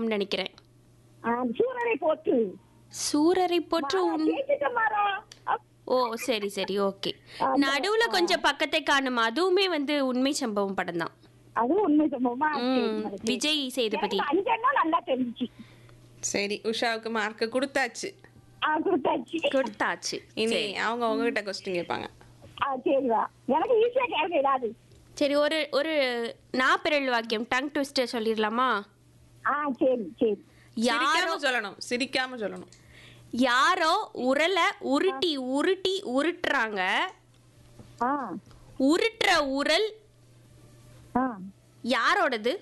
இருக்கும்னு நினைக்கிறேன். சூரரை போற்று. சூரரை போற்று கேட்டுட்ட மரம். ஓ சரி சரி ஓகே. நடுவுல கொஞ்சம் பக்கத்தை காணும், அதுவுமே வந்து உண்மை சம்பவம் படம் தான். அது உண்மை சம்பவமா? விஜய் சேதுபதி. அஞ்சன்னா நல்லா தெரிஞ்சுச்சு. சரி, உஷாவுக்கு மார்க் கொடுத்தாச்சு. கொடுத்தாச்சு. இனி அவங்க உங்ககிட்ட கொஸ்டின் கேட்பாங்க. சரிவா, எனக்கு ஈஸியா கேட்க ஏதாவது. சரி, ஒரு ஒரு நாப்பிரல் வாக்கியம் டங் ட்விஸ்டர் சொல்லிடலாமா? சரி சரி. சிரிக்காம சொல்லணும், சிரிக்காம சொல்லணும். யாரோ உரலை உருட்டி உருட்டி உருட்டுறாங்க. உருட்டுற உரல் யாரோடது?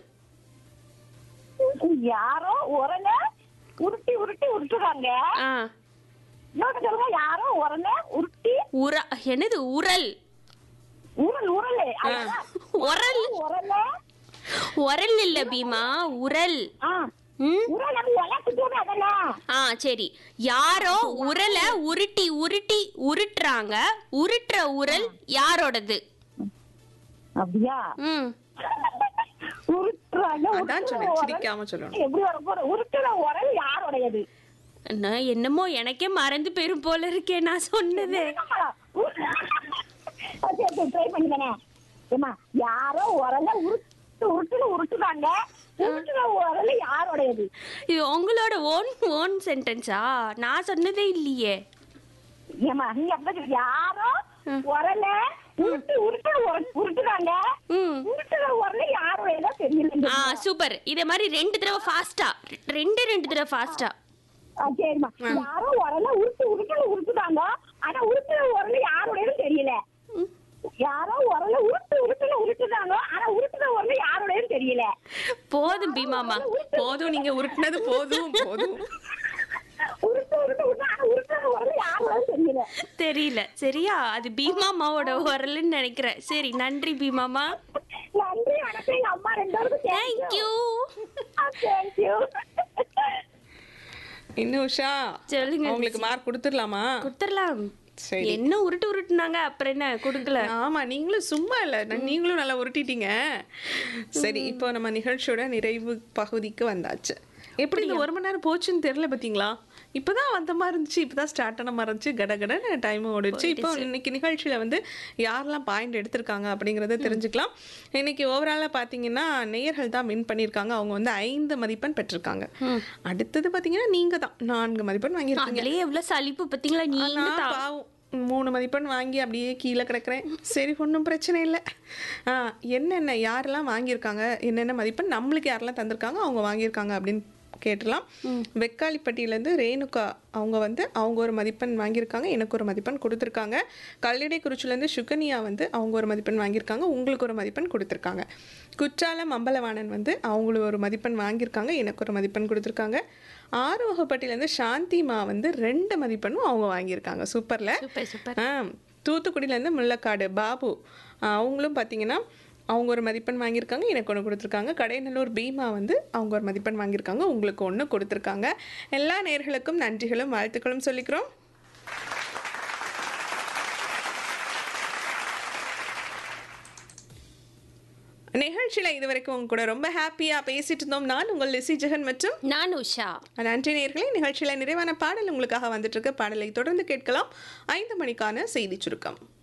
யாரோ உரலை உருட்டி உருட்டி உருட்டுறாங்க. சொல்லுங்க, யாரோ உரலை உருட்டி என்னது உரல்? உரல் உரல் உரல் உரல உரல் இல்ல பீமா, உரல். சரி, யாரோ உரலை உருட்டி உருட்டி உருட்டுறாங்க. உருட்டுற உரல் யாரோடது? அப்படியா? சிரிக்காம சொல்லணும். எப்படி வர உருட்டுற உரல் யாரோடையது? என்னமோ எனக்கே மறந்து பெரும் போல இருக்கே நான் சொன்னது. யாரோ உரல உருட்டுறாங்க. யாரோடையது? இது உங்களோட ஓன் சென்டென்ஸா? நான் சொன்னதே இல்லையே. யாரோ உரல உருட்டுறாங்க. யாரோடையதோ தெரியல. சூப்பர். இதே மாதிரி 2 தடவை ஃபாஸ்டா, 2 தடவை ஃபாஸ்டா. சரிம்மா, யாரோ உரல உருட்டுறாங்க. ஆனா உருட்டுற உரல யாரோடையது தெரியல. யாரோ உரல உருட்டுறாங்க. ஆனா உருட்டுற உரல யாரோடையது தெரியல. போதும் பீமாமா, போதும், நீங்க உருட்டுனது போதும் போதும். தெரியல. சரியா? அது பீமாமாவோட உரல்னு நினைக்கிறேன். சரி, நன்றி பீமாமா. நன்றி, வணக்கம். எங்க அம்மா 2 பேருக்கும் தேங்க்யூ. இன்னும் உஷா சொல்லுங்க. உங்களுக்கு மார்க் கொடுத்துடலாமா? கொடுத்துடலாம். சரி, என்ன உருட்டுனாங்க, அப்புறம் என்ன கொடுக்கல? ஆமா, நீங்களும் சும்மா இல்ல, நீங்களும் நல்லா உருட்டிட்டீங்க. சரி, இப்போ நம்ம நிகழ்ச்சியோட நிறைவு பகுதிக்கு வந்தாச்சு. எப்படி இந்த 1 மணி நேரம் போச்சுன்னு தெரியல பாத்தீங்களா? இப்பதான் வந்த மாதிரி இருந்துச்சு, இப்பதான் ஸ்டார்ட் ஆன மாதிரி இருந்துச்சு, கடகடன்னு டைம் ஓடிடுச்சு. இப்போ இன்னைக்கு நிகழ்ச்சியில வந்து யாரெல்லாம் பாயிண்ட் எடுத்திருக்காங்க அப்படிங்கறத தெரிஞ்சுக்கலாம். இன்னைக்கு ஓவராலா பாத்தீங்கன்னா நேயர்கள் தான் வின் பண்ணிருக்காங்க. அவங்க வந்து 5 மதிப்பெண் பெற்றிருக்காங்க. அடுத்தது பாத்தீங்கன்னா நீங்க தான் 4 மதிப்பெண் வாங்கியிருக்கீங்க. அதுலயே எவ்வளவு சலிப்பு பாத்தீங்களா? நீங்க பாவம் 3 மதிப்பெண் வாங்கி அப்படியே கீழே கிடக்குறேன். சரி, ஒன்றும் பிரச்சனை இல்லை. என்னென்ன யாரெல்லாம் வாங்கியிருக்காங்க, என்னென்ன மதிப்பெண் நம்மளுக்கு யாரெல்லாம் தந்திருக்காங்க, அவங்க வாங்கியிருக்காங்க அப்படின்னு கேட்டலாம். வெக்காளிப்பட்டியிலேருந்து ரேணுகா அவங்க வந்து அவங்க ஒரு மதிப்பெண் வாங்கியிருக்காங்க, எனக்கு ஒரு மதிப்பெண் கொடுத்துருக்காங்க. கல்லடைக்குறிச்சிலேருந்து சுகன்யா வந்து அவங்க ஒரு மதிப்பெண் வாங்கியிருக்காங்க, உங்களுக்கு ஒரு மதிப்பெண் கொடுத்துருக்காங்க. குற்றாலம் அம்பலவாணன் வந்து அவங்களுக்கு ஒரு மதிப்பெண் வாங்கியிருக்காங்க, எனக்கு ஒரு மதிப்பெண் கொடுத்துருக்காங்க. ஆறுமுகப்பட்டியிலேருந்து சாந்திமா வந்து 2 மதிப்பெண்ணும் அவங்க வாங்கியிருக்காங்க. சூப்பர்ல. தூத்துக்குடியிலேருந்து முள்ளக்காடு பாபு அவங்களும் பார்த்தீங்கன்னா அவங்க ஒரு மதிப்பெண் வாங்கியிருக்காங்க, எனக்கு ஒன்று கொடுத்துருக்காங்க. கடைநல்லூர் பீமா வந்து அவங்க ஒரு மதிப்பெண் வாங்கியிருக்காங்க, உங்களுக்கு ஒன்று கொடுத்துருக்காங்க. எல்லா நேயர்களுக்கும் நன்றிகளும் வாழ்த்துக்களும் சொல்லிக்கிறோம். நிகழ்ச்சியில் இதுவரைக்கும் உங்க கூட ரொம்ப ஹாப்பியாக பேசிட்டு இருந்தோம். நான் உங்கள் லிசி ஜெகன் மற்றும் நான் உஷா. நன்றி நேயர்களே. நிகழ்ச்சியில் நிறைவான பாடல் உங்களுக்காக வந்துட்டு இருக்கு. பாடலை தொடர்ந்து கேட்கலாம். 5 மணிக்கான செய்தி சுருக்கம்.